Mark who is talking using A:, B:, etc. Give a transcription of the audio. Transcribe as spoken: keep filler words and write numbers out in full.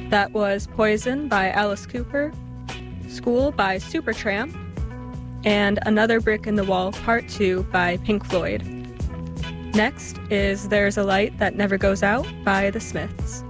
A: That was Poison by Alice Cooper, School by Supertramp, and Another Brick in the Wall Part two by Pink Floyd. Next is There's a Light That Never Goes Out by The Smiths.